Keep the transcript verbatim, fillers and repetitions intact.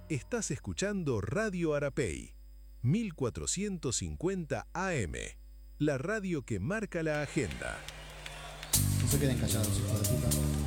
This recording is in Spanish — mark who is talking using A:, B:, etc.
A: Estás escuchando Radio Arapey, mil cuatrocientos cincuenta A M, la radio que marca la agenda.
B: No se queden callados, hijo de puta.